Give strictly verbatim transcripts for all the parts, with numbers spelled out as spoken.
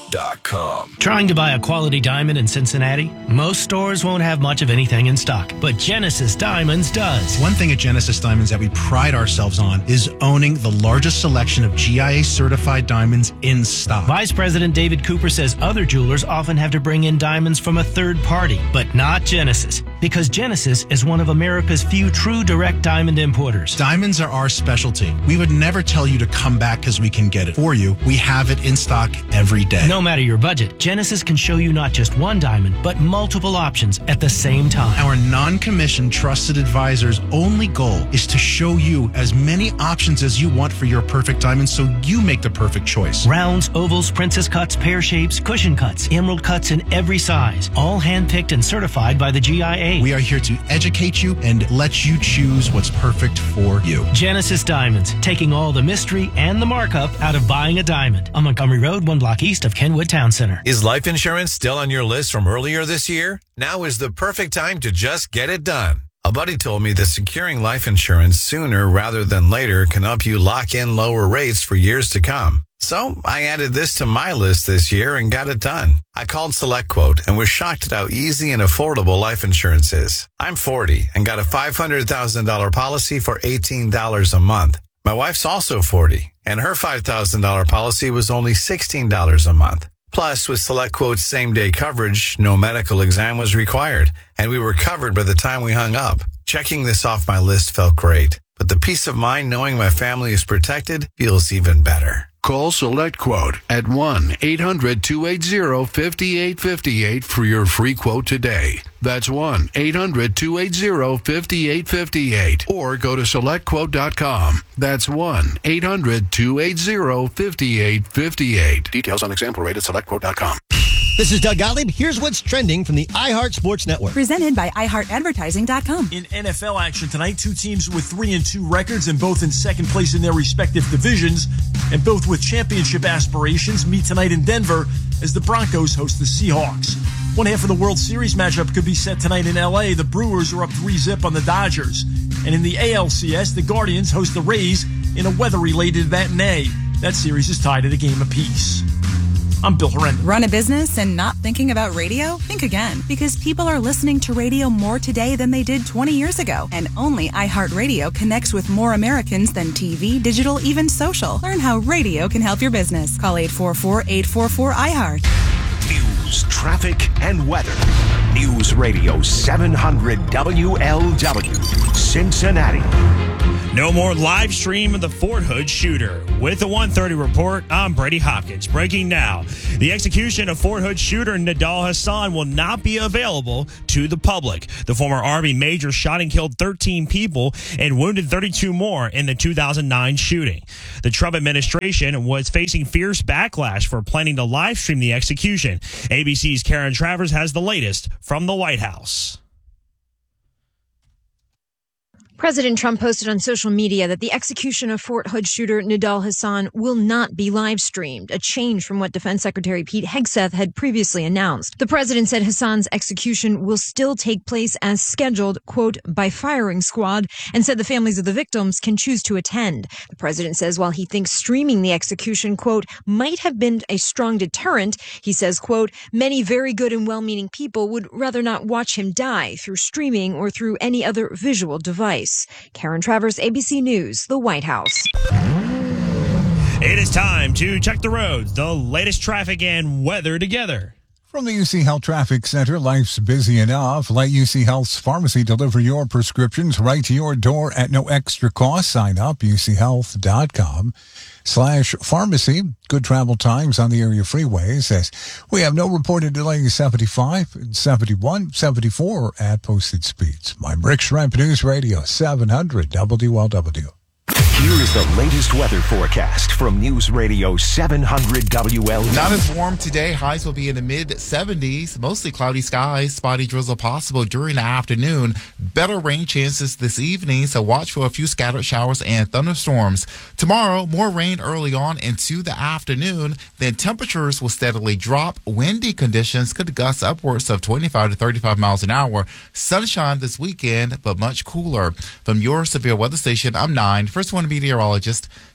dot com. Trying to buy a quality diamond in Cincinnati? Most stores won't have much of anything in stock, but Genesis Diamonds does. One thing at Genesis Diamonds that we pride ourselves on is owning the largest selection of G I A certified diamonds in stock. Vice President David Cooper says other jewelers often have to bring in diamonds from a third party, but not Genesis, because Genesis is one of America's few true direct diamond importers. Diamonds are our specialty. We would never tell you to come back because we can get it for you. We have it in stock every day. No matter your budget, Genesis can show you not just one diamond, but multiple options at the same time. Our non-commissioned trusted advisor's only goal is to show you as many options as you want for your perfect diamond so you make the perfect choice. Rounds, ovals, princess cuts, pear shapes, cushion cuts, emerald cuts in every size, all handpicked and certified by the G I A. We are here to educate you and let you choose what's perfect for you. Genesis Diamonds, taking all the mystery and the markup out of buying a diamond. On Montgomery Road, one block east of Kenwood Town Center. Is life insurance still on your list from earlier this year? Now is the perfect time to just get it done. A buddy told me that securing life insurance sooner rather than later can help you lock in lower rates for years to come. So I added this to my list this year and got it done. I called SelectQuote and was shocked at how easy and affordable life insurance is. I'm forty and got a five hundred thousand dollars policy for eighteen dollars a month. My wife's also forty, and her five thousand dollars policy was only sixteen dollars a month. Plus, with SelectQuote's same-day coverage, no medical exam was required, and we were covered by the time we hung up. Checking this off my list felt great, but the peace of mind knowing my family is protected feels even better. Call SelectQuote at one eight hundred two eight zero five eight five eight for your free quote today. That's one eight hundred two eight zero five eight five eight. Or go to select quote dot com. That's one eight hundred two eight zero five eight five eight. Details on example rate at select quote dot com. This is Doug Gottlieb. Here's what's trending from the iHeart Sports Network. Presented by i heart advertising dot com. In N F L action tonight, two teams with three and two records and both in second place in their respective divisions and both with championship aspirations meet tonight in Denver as the Broncos host the Seahawks. One half of the World Series matchup could be set tonight in L A. The Brewers are up three zip on the Dodgers. And in the A L C S, the Guardians host the Rays in a weather-related matinee. That series is tied at a game apiece. I'm Bill Horrendon. Run a business and not thinking about radio? Think again, because people are listening to radio more today than they did twenty years ago. And only iHeartRadio connects with more Americans than T V, digital, even social. Learn how radio can help your business. Call eight four four, eight four four, I heart. News, traffic, and weather. News Radio seven hundred W L W, Cincinnati. No more live stream of the Fort Hood shooter. With the one thirty report, I'm Brady Hopkins. Breaking now. The execution of Fort Hood shooter Nidal Hasan will not be available to the public. The former Army major shot and killed thirteen people and wounded thirty-two more in the two thousand nine shooting. The Trump administration was facing fierce backlash for planning to live stream the execution. A B C's Karen Travers has the latest from the White House. President Trump posted on social media that the execution of Fort Hood shooter Nidal Hasan will not be live streamed, a change from what Defense Secretary Pete Hegseth had previously announced. The president said Hasan's execution will still take place as scheduled, quote, by firing squad, and said the families of the victims can choose to attend. The president says while he thinks streaming the execution, quote, might have been a strong deterrent, he says, quote, many very good and well-meaning people would rather not watch him die through streaming or through any other visual device. Karen Travers, A B C News, the White House. It is time to check the roads, the latest traffic and weather together. From the U C Health Traffic Center, life's busy enough. Let U C Health's pharmacy deliver your prescriptions right to your door at no extra cost. Sign up, uchealth.com slash pharmacy. Good travel times on the area freeways as we have no reported delays. seventy-five, seventy-one, seventy-four at posted speeds. I'm Rick Shrimp, News Radio seven hundred W L W. Here is the latest weather forecast from News Radio seven hundred W L W. Not as warm today. Highs will be in the mid seventies. Mostly cloudy skies. Spotty drizzle possible during the afternoon. Better rain chances this evening, so watch for a few scattered showers and thunderstorms. Tomorrow, more rain early on into the afternoon. Then temperatures will steadily drop. Windy conditions could gust upwards of twenty-five to thirty-five miles an hour. Sunshine this weekend, but much cooler. From your severe weather station, I'm Nine. First one meteorologist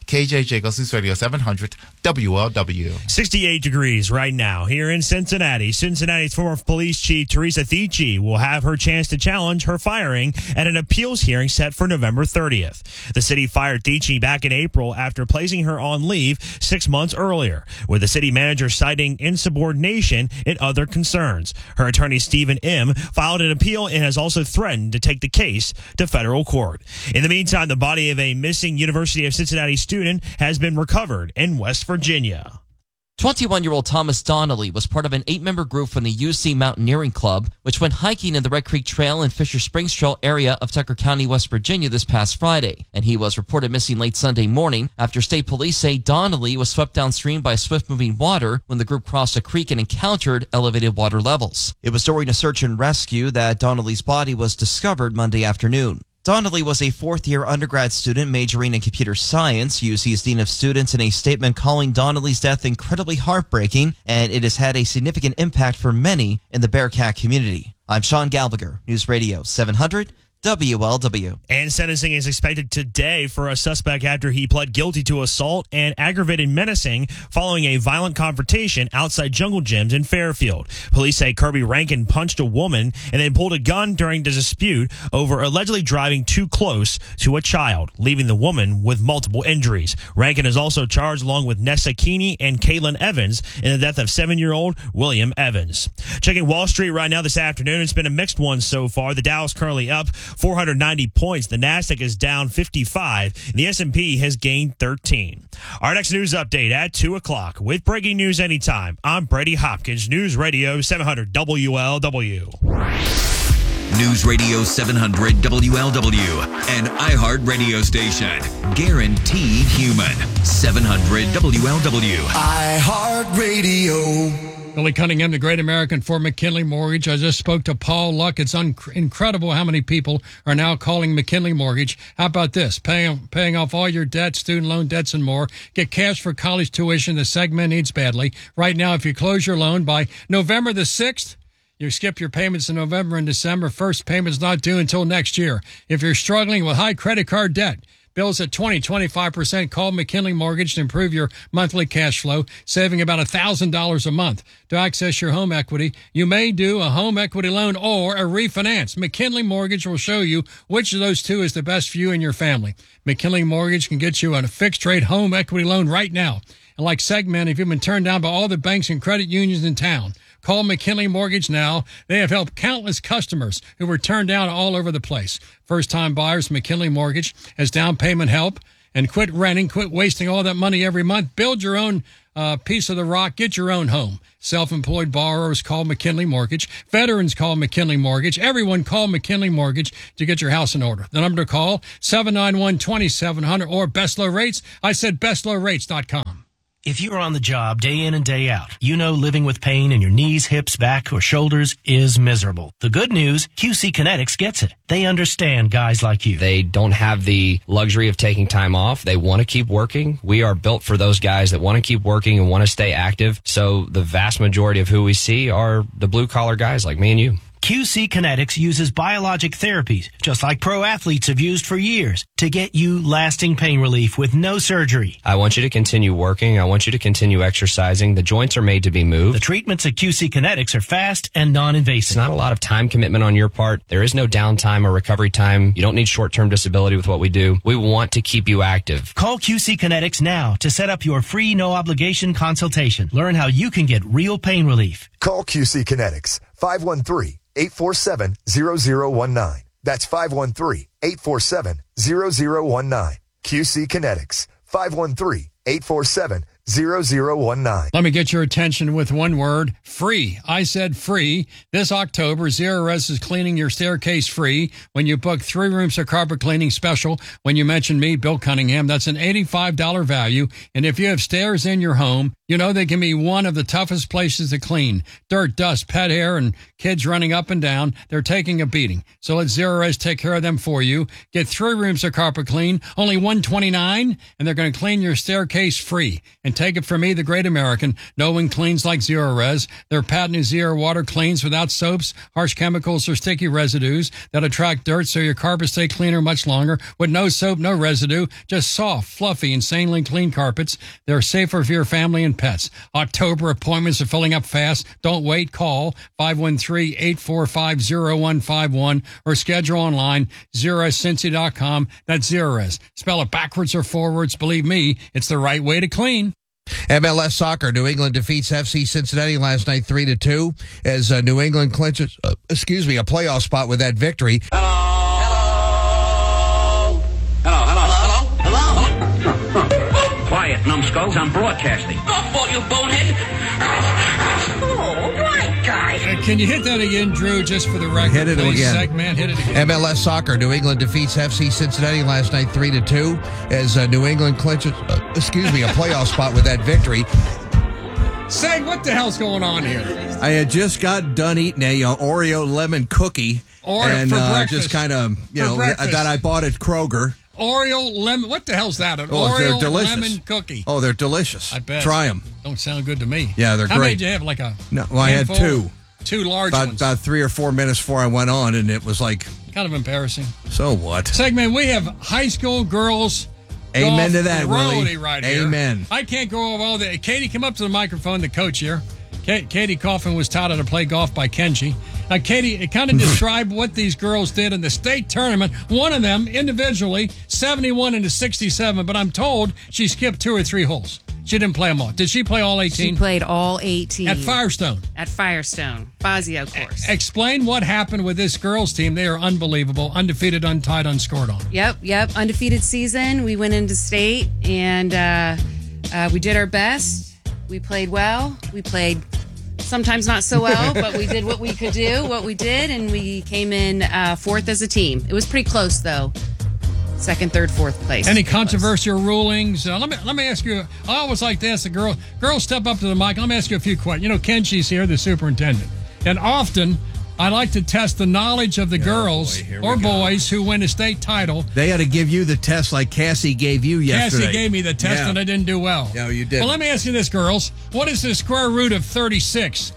K J Jacobs, News Radio seven hundred W L W. sixty-eight degrees right now here in Cincinnati. Cincinnati's former police chief, Teresa Thici, will have her chance to challenge her firing at an appeals hearing set for November thirtieth. The city fired Thici back in April after placing her on leave six months earlier, with the city manager citing insubordination and other concerns. Her attorney, Stephen M., filed an appeal and has also threatened to take the case to federal court. In the meantime, the body of a missing University of Cincinnati student has been recovered in West Virginia. twenty-one-year-old Thomas Donnelly was part of an eight-member group from the U C Mountaineering Club, which went hiking in the Red Creek Trail and Fisher Springs Trail area of Tucker County, West Virginia this past Friday, and he was reported missing late Sunday morning after state police say Donnelly was swept downstream by swift-moving water when the group crossed a creek and encountered elevated water levels. It was during a search and rescue that Donnelly's body was discovered Monday afternoon. Donnelly was a fourth-year undergrad student majoring in computer science. U C's Dean of Students in a statement calling Donnelly's death incredibly heartbreaking, and it has had a significant impact for many in the Bearcat community. I'm Sean Galviger, News Radio seven hundred W L W. And sentencing is expected today for a suspect after he pled guilty to assault and aggravated menacing following a violent confrontation outside Jungle Gyms in Fairfield. Police say Kirby Rankin punched a woman and then pulled a gun during the dispute over allegedly driving too close to a child, leaving the woman with multiple injuries. Rankin is also charged along with Nessa Keeney and Caitlin Evans in the death of seven-year-old William Evans. Checking Wall Street right now this afternoon. It's been a mixed one so far. The Dow is currently up four hundred ninety points. The Nasdaq is down fifty-five. And the S and P has gained thirteen. Our next news update at two o'clock with breaking news anytime. I'm Brady Hopkins, News Radio seven hundred W L W. News Radio seven hundred W L W, an iHeart radio station. Guaranteed human. seven hundred W L W. iHeart Radio. Billy Cunningham, the Great American for McKinley Mortgage. I just spoke to Paul Luck. It's un- incredible how many people are now calling McKinley Mortgage. How about this? Paying, paying off all your debts, student loan debts, and more. Get cash for college tuition the segment needs badly. Right now, if you close your loan by November the sixth, you skip your payments in November and December. First payment's not due until next year. If you're struggling with high credit card debt, bills at twenty, twenty-five percent. Call McKinley Mortgage to improve your monthly cash flow, saving about one thousand dollars a month. To access your home equity, you may do a home equity loan or a refinance. McKinley Mortgage will show you which of those two is the best for you and your family. McKinley Mortgage can get you a fixed-rate home equity loan right now. And like Segment, if you've been turned down by all the banks and credit unions in town, call McKinley Mortgage now. They have helped countless customers who were turned down all over the place. First-time buyers, McKinley Mortgage has down payment help. And quit renting, quit wasting all that money every month. Build your own uh, piece of the rock. Get your own home. Self-employed borrowers call McKinley Mortgage. Veterans call McKinley Mortgage. Everyone call McKinley Mortgage to get your house in order. The number to call, seven nine one, two seven zero zero or Best Low Rates. I said best low rates dot com. If you're on the job day in and day out, you know living with pain in your knees, hips, back, or shoulders is miserable. The good news, Q C Kinetics gets it. They understand guys like you. They don't have the luxury of taking time off. They want to keep working. We are built for those guys that want to keep working and want to stay active. So the vast majority of who we see are the blue-collar guys like me and you. Q C Kinetics uses biologic therapies, just like pro athletes have used for years, to get you lasting pain relief with no surgery. I want you to continue working. I want you to continue exercising. The joints are made to be moved. The treatments at Q C Kinetics are fast and non-invasive. It's not a lot of time commitment on your part. There is no downtime or recovery time. You don't need short-term disability with what we do. We want to keep you active. Call Q C Kinetics now to set up your free no-obligation consultation. Learn how you can get real pain relief. Call Q C Kinetics, five one three, eight four seven, zero zero one nine. That's five one three, eight four seven, zero zero one nine. Q C Kinetics, five one three, eight four seven, zero zero one nine. Let me get your attention with one word, free. I said free. This October, Zerorez is cleaning your staircase free when you book three rooms of carpet cleaning special. When you mention me, Bill Cunningham, that's an eighty-five dollars value. And if you have stairs in your home, You know, they can be one of the toughest places to clean. Dirt, dust, pet hair, and kids running up and down. They're taking a beating. So let Zerorez take care of them for you. Get three rooms of carpet clean, only one hundred twenty-nine dollars, and they're going to clean your staircase free. And take it from me, the great American. No one cleans like Zerorez. Their patented Zero water cleans without soaps, harsh chemicals, or sticky residues that attract dirt so your carpets stay cleaner much longer. With no soap, no residue, just soft, fluffy, insanely clean carpets. They're safer for your family and pets. October appointments are filling up fast. Don't wait. Call five one three, eight four five, zero one five one or schedule online Zerorez Cincy dot com. That's Zerorez. Spell it backwards or forwards. Believe me, it's the right way to clean. M L S Soccer, New England defeats F C Cincinnati last night three to two as uh, New England clinches, uh, excuse me, a playoff spot with that victory. Quiet, numbskulls. I'm broadcasting. Oh, you bonehead. Oh, right, guys. Uh, can you hit that again, Drew, just for the record? Hit it please? again. Segment, hit it again. M L S Soccer, New England defeats F C Cincinnati last night three to two as uh, New England clinches, uh, excuse me, a playoff spot with that victory. Seg, what the hell's going on here? I had just got done eating a uh, Oreo lemon cookie. Oreo and for uh, breakfast. just kind of, you For know, breakfast. that I bought at Kroger. Oreo lemon. What the hell's that? An Oh, Oreo they're delicious. lemon cookie. Oh, they're delicious. I bet. Try them. Don't sound good to me. Yeah, they're How great. many did you have? Like a No, well, I had handful? two. Two large About, ones. about three or four minutes before I went on, and it was like, Kind of embarrassing. so what? Segment, we have high school girls. Amen golf to that, royalty Willie. right here. Amen. I can't go over all the. Katie, come up to the microphone, the coach here. Ka- Katie Coffin was taught how to play golf by Kenji. Now, Katie, it kind of described what these girls did in the state tournament. One of them, individually, seventy-one into sixty-seven, but I'm told she skipped two or three holes. She didn't play them all. Did she play all eighteen? She played all eighteen. At Firestone. At Firestone. Fazio course. Explain what happened with this girls' team. They are unbelievable. Undefeated, untied, unscored on. Yep, yep. Undefeated season. We went into state, and uh, uh, we did our best. We played well. We played sometimes not so well, but we did what we could do, what we did, and we came in uh, fourth as a team. It was pretty close, though. Second, third, fourth place. Any controversial rulings? Uh, let me let me ask you. I always like to ask the girl. Girls, step up to the mic. Let me ask you a few questions. You know, Kenji's here, the superintendent, and often I like to test the knowledge of the girls boy, here we or go. boys who win a state title. They had to give you the test like Cassie gave you yesterday. Cassie gave me the test, Yeah. and I didn't do well. No, you didn't. Well, let me ask you this, girls. What is the square root of thirty-six?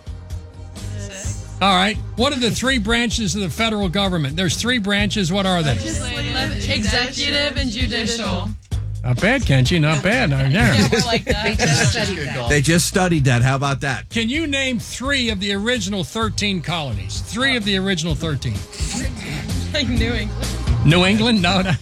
All right. What are the three branches of the federal government? There's three branches. What are they? Executive and judicial. Not bad, Kenji. Not bad. Uh, yeah. Like that. They just studied that. They just studied that. How about that? Can you name three of the original thirteen colonies? Three of the original thirteen. Like New England. New England? No, no.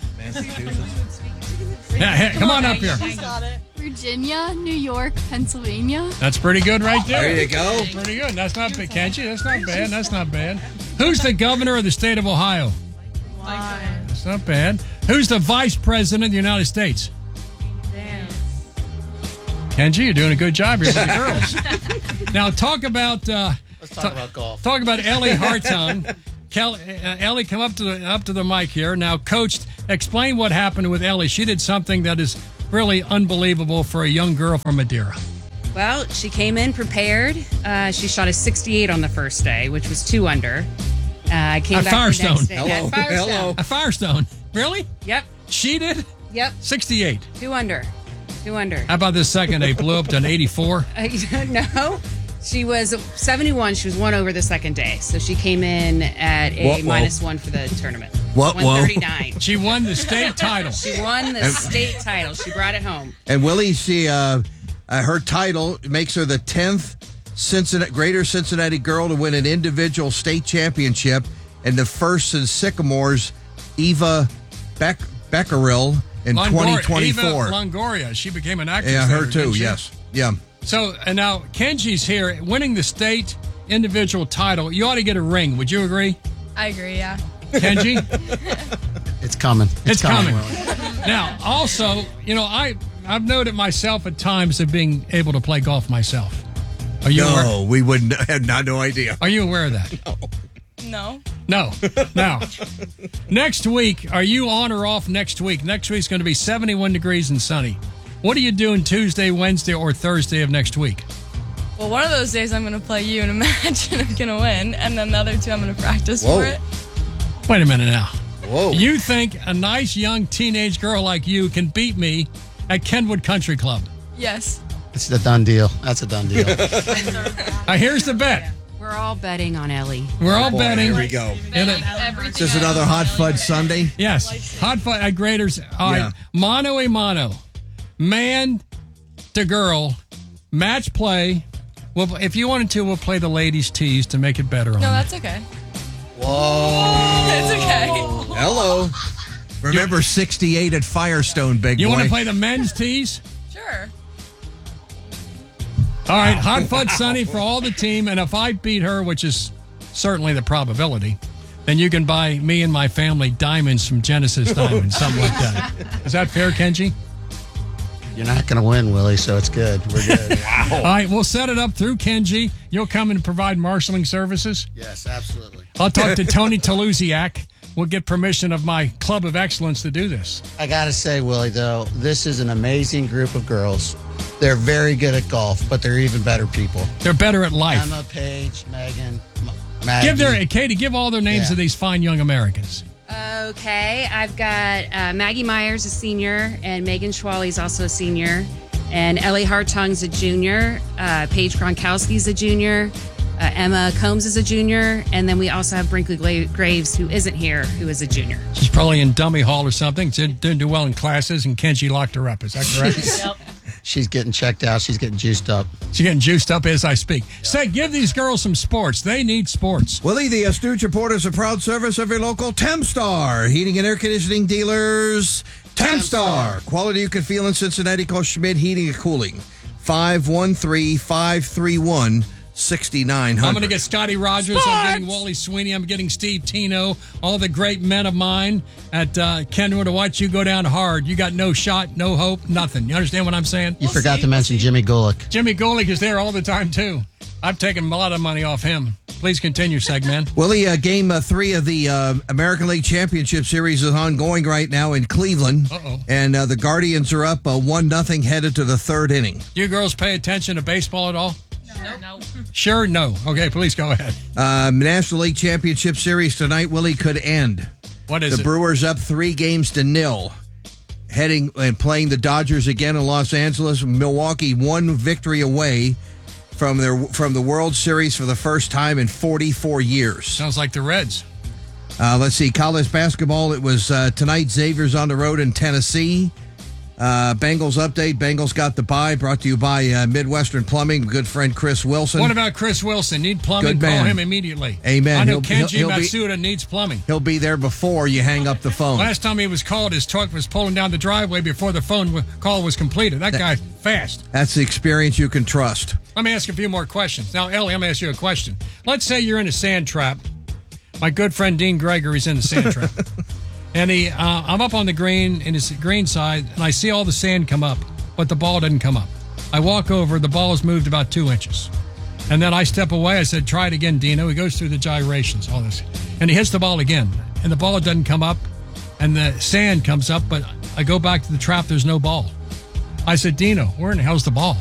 Yeah, hey, come on up here. Virginia, New York, Pennsylvania. That's pretty good right there. There you go. Pretty good. That's not bad, Kenji. That's not bad. That's not bad. Who's the governor of the state of Ohio? That's not bad. Who's the vice president of the United States? Damn. Kenji, you're doing a good job here with the girls. Now talk about uh, Let's talk about golf. Talk about Ellie Hartung. Kelly, uh, Ellie, come up to the up to the mic here. Now, Coach, explain what happened with Ellie. She did something that is really unbelievable for a young girl from Madeira. Well, she came in prepared. Uh, she shot a sixty-eight on the first day, which was two under. Uh, I came At back Firestone. the next day. Hello. At Firestone. Hello. At Firestone. Really? Yep. She did? Yep. sixty-eight. Two under. Two under. How about this second day? Blew up to an eighty-four. Uh, no. She was seventy-one. She was one over the second day. So she came in at a Whoa, whoa. minus one for the tournament. What, whoa. one thirty-nine. She won the state title. She won the And- state title. She brought it home. And Willie, she, uh, uh, her title makes her the tenth Cincinnati, Greater Cincinnati girl to win an individual state championship, and the first in Sycamore's Eva Beck, Becquerel in Longoria- twenty twenty-four. Eva Longoria. She became an actress. Yeah, her there, too. didn't she? Yes. Yeah. So, and now Kenji's here, winning the state individual title. You ought to get a ring. Would you agree, I agree, yeah. Kenji? It's coming. It's, coming. Willie. Now, also, you know, I, I've noted myself at times of being able to play golf myself. Are you aware? No, we wouldn't have not no idea. Are you aware of that? No. No. Now, next week, are you on or off next week? Next week's going to be seventy-one degrees and sunny. What are you doing Tuesday, Wednesday, or Thursday of next week? Well, one of those days I'm going to play you in a match and I'm going to win. And then the other two I'm going to practice Whoa. for it. Wait a minute now. Whoa. You think a nice young teenage girl like you can beat me at Kenwood Country Club? Yes. It's a done deal. That's a done deal. Uh, here's the bet. We're all betting on Ellie. We're all Boy, betting. here we go. And it- Everything Is this another Hot Fudge Sunday? yes. Hot fun at Graders. All right. Yeah. Mano a mano. Man to girl. Match play. Well, if you wanted to, we'll play the ladies' tees to make it better on No, you. that's okay. Whoa. It's okay. Hello. Remember sixty-eight at Firestone, big You boy. want to play the men's tees? Sure. All right, Hot Fudge Sunny for all the team, and if I beat her, which is certainly the probability, then you can buy me and my family diamonds from Genesis Diamonds, something like that. Is that fair, Kenji? You're not going to win, Willie, so it's good. We're good. Wow. All right, we'll set it up through Kenji. You'll come and provide marshaling services. Yes, absolutely. I'll talk to Tony Talusiak. We'll get permission of my Club of Excellence to do this. I got to say, Willie, though, this is an amazing group of girls. They're very good at golf, but they're even better people. They're better at life. Emma, Paige, Megan, M- Maggie. Give their Katie, give all their names Yeah. of these fine young Americans. Okay, I've got uh, Maggie Myers, a senior, and Megan Schwally's also a senior, and Ellie Hartong's a junior, uh, Paige Gronkowski's a junior, uh, Emma Combs is a junior, and then we also have Brinkley Gla- Graves, who isn't here, who is a junior. She's probably in dummy hall or something. Didn't, didn't do well in classes, and Kenji locked her up. Is that correct? Yep. She's getting checked out. She's getting juiced up. She's getting juiced up as I speak. Say, give these girls some sports. They need sports. Willie, the astute report is a proud service of your local Temstar heating and air conditioning dealers. Temstar. Quality you can feel in Cincinnati. Call Schmidt Heating and Cooling. five one three, five three one, six nine zero I'm zero. going to get Scotty Rogers. I'm getting Wally Sweeney. I'm getting Steve Tino. All the great men of mine at uh, Kenwood to watch you go down hard. You got no shot, no hope, nothing. You understand what I'm saying? You forgot to mention Jimmy Golick. Jimmy Golick is there all the time, too. I've taken a lot of money off him. Please continue, Segman. Willie, uh, game uh, three of the uh, American League Championship Series is ongoing right now in Cleveland. Uh-oh. And uh, the Guardians are up uh, one nothing headed to the third inning. You girls pay attention to baseball at all? No. No. Sure, no. Okay, please go ahead. Um, National League Championship Series tonight, Willie, could end. What is the it? Brewers up three games to nil. Heading and playing the Dodgers again in Los Angeles. Milwaukee one victory away from their from the World Series for the first time in forty-four years. Sounds like the Reds. Uh, let's see, college basketball. It was uh, tonight. Xavier's on the road in Tennessee. Uh, Bengals update. Bengals got the bye. Brought to you by uh, Midwestern Plumbing. Good friend Chris Wilson. What about Chris Wilson? Need plumbing? Good Call man. him immediately. Amen. I know He'll- Kenji he'll- he'll be- Matsuda needs plumbing. He'll be there before you hang up the phone. Last time he was called, his truck was pulling down the driveway before the phone w- call was completed. That guy's fast. That's the experience you can trust. Let me ask you a few more questions. Now, Ellie, I'm going to ask you a question. Let's say you're in a sand trap. My good friend Dean Gregory's in the sand trap. And he, uh, I'm up on the green, in his green side, and I see all the sand come up, but the ball doesn't come up. I walk over, the ball has moved about two inches. And then I step away. I said, try it again, Dino. He goes through the gyrations, all this. And he hits the ball again. And the ball doesn't come up, and the sand comes up, but I go back to the trap, there's no ball. I said, Dino, where in the hell's the ball?